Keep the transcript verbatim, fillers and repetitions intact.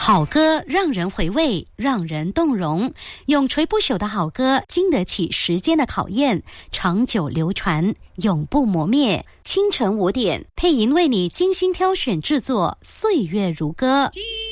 好歌让人回味，让人动容，永垂不朽的好歌经得起时间的考验，长久流传，永不磨灭。清晨五点，配音为你精心挑选制作，岁月如歌。